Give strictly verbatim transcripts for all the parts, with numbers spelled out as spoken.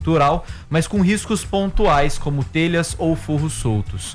estrutural, mas com riscos pontuais, como telhas ou forros soltos.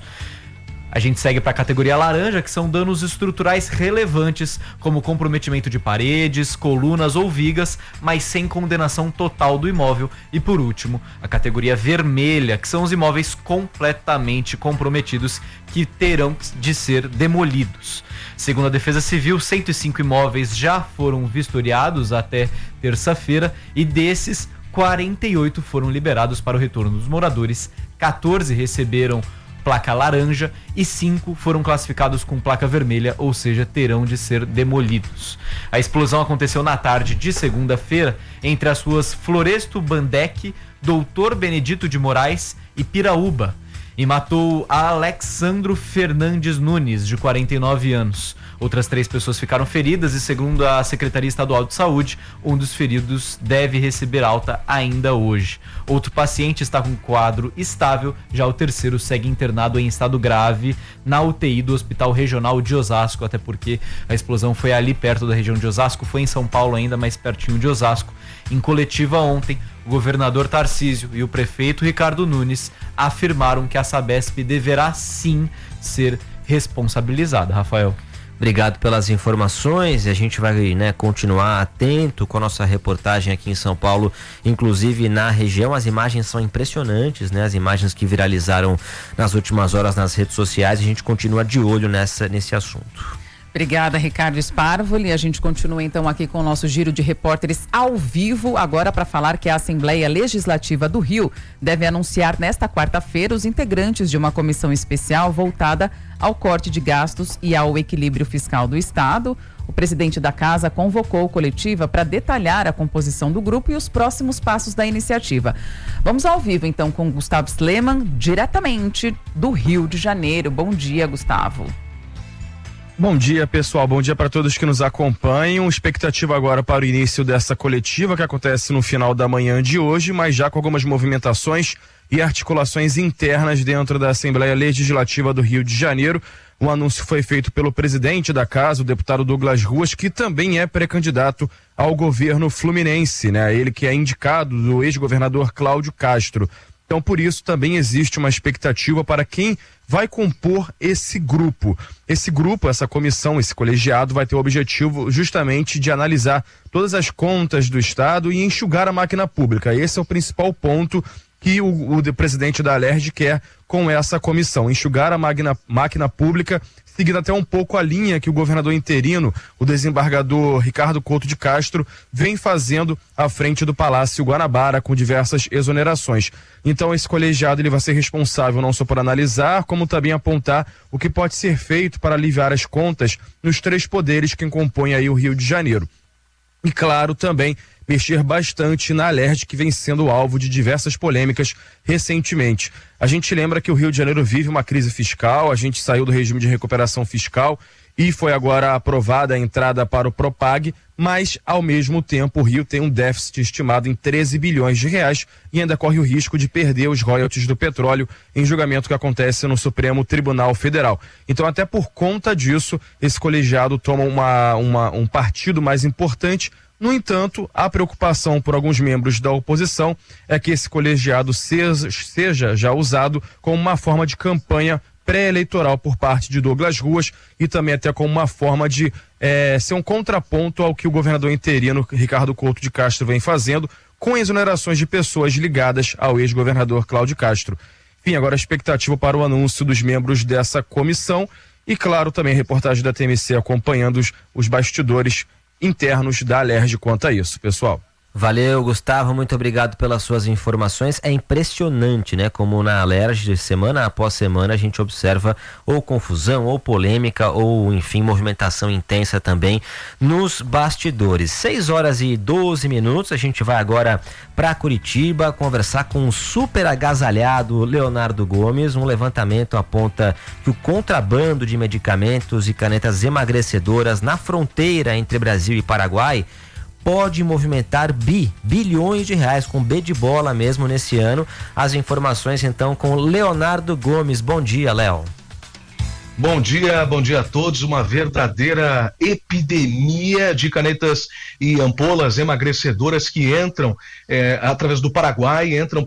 A gente segue para a categoria laranja, que são danos estruturais relevantes, como comprometimento de paredes, colunas ou vigas, mas sem condenação total do imóvel. E por último, a categoria vermelha, que são os imóveis completamente comprometidos, que terão de ser demolidos. Segundo a Defesa Civil, cento e cinco imóveis já foram vistoriados até terça-feira e desses, quarenta e oito foram liberados para o retorno dos moradores, quatorze receberam placa laranja e cinco foram classificados com placa vermelha, ou seja, terão de ser demolidos. A explosão aconteceu na tarde de segunda-feira entre as ruas Floresto Bandeck, Doutor Benedito de Moraes e Piraúba, e matou a Alexandro Fernandes Nunes, de quarenta e nove anos. Outras três pessoas ficaram feridas e, segundo a Secretaria Estadual de Saúde, um dos feridos deve receber alta ainda hoje. Outro paciente está com quadro estável, já o terceiro segue internado em estado grave na U T I do Hospital Regional de Osasco, até porque a explosão foi ali perto da região de Osasco, foi em São Paulo ainda, mais pertinho de Osasco. Em coletiva ontem, o governador Tarcísio e o prefeito Ricardo Nunes afirmaram que a Sabesp deverá sim ser responsabilizada. Rafael. Obrigado pelas informações, e a gente vai, né, continuar atento com a nossa reportagem aqui em São Paulo, inclusive na região. As imagens são impressionantes, né? As imagens que viralizaram nas últimas horas nas redes sociais. A gente continua de olho nessa, nesse assunto. Obrigada, Ricardo Sparvoli. A gente continua então aqui com o nosso giro de repórteres ao vivo, agora para falar que a Assembleia Legislativa do Rio deve anunciar nesta quarta-feira os integrantes de uma comissão especial voltada ao corte de gastos e ao equilíbrio fiscal do Estado. O presidente da casa convocou coletiva para detalhar a composição do grupo e os próximos passos da iniciativa. Vamos ao vivo então com Gustavo Sleman, diretamente do Rio de Janeiro. Bom dia, Gustavo. Bom dia, pessoal. Bom dia para todos que nos acompanham. Expectativa agora para o início dessa coletiva que acontece no final da manhã de hoje, mas já com algumas movimentações e articulações internas dentro da Assembleia Legislativa do Rio de Janeiro. O anúncio foi feito pelo presidente da casa, o deputado Douglas Ruas, que também é pré-candidato ao governo fluminense, né? Ele que é indicado do ex-governador Cláudio Castro. Então, por isso, também existe uma expectativa para quem vai compor esse grupo. Esse grupo, essa comissão, esse colegiado vai ter o objetivo justamente de analisar todas as contas do Estado e enxugar a máquina pública. Esse é o principal ponto que o, o presidente da Alerj quer com essa comissão, enxugar a máquina, máquina pública, seguindo até um pouco a linha que o governador interino, o desembargador Ricardo Couto de Castro, vem fazendo à frente do Palácio Guanabara, com diversas exonerações. Então esse colegiado ele vai ser responsável não só por analisar, como também apontar o que pode ser feito para aliviar as contas nos três poderes que compõem aí o Rio de Janeiro. E claro, também mexer bastante na Alerj, que vem sendo alvo de diversas polêmicas recentemente. A gente lembra que o Rio de Janeiro vive uma crise fiscal, a gente saiu do regime de recuperação fiscal e foi agora aprovada a entrada para o Propag, mas ao mesmo tempo o Rio tem um déficit estimado em treze bilhões de reais e ainda corre o risco de perder os royalties do petróleo em julgamento que acontece no Supremo Tribunal Federal. Então, até por conta disso, esse colegiado toma uma, uma, um partido mais importante. No entanto, a preocupação por alguns membros da oposição é que esse colegiado seja, seja já usado como uma forma de campanha pré-eleitoral por parte de Douglas Ruas e também até como uma forma de é, ser um contraponto ao que o governador interino Ricardo Couto de Castro vem fazendo com exonerações de pessoas ligadas ao ex-governador Cláudio Castro. Enfim, agora a expectativa para o anúncio dos membros dessa comissão e, claro, também a reportagem da T M C acompanhando os, os bastidores internos da Alerj quanto a isso, pessoal. Valeu, Gustavo, muito obrigado pelas suas informações. É impressionante, né, como na Alerj, semana após semana, a gente observa ou confusão, ou polêmica, ou, enfim, movimentação intensa também nos bastidores. seis horas e doze minutos, a gente vai agora para Curitiba conversar com o super agasalhado Leonardo Gomes. Um levantamento aponta que o contrabando de medicamentos e canetas emagrecedoras na fronteira entre Brasil e Paraguai pode movimentar bi, bilhões de reais, com B de bola mesmo nesse ano. As informações então com Leonardo Gomes. Bom dia, Léo. Bom dia, bom dia a todos. Uma verdadeira epidemia de canetas e ampolas emagrecedoras que entram é, através do Paraguai, entram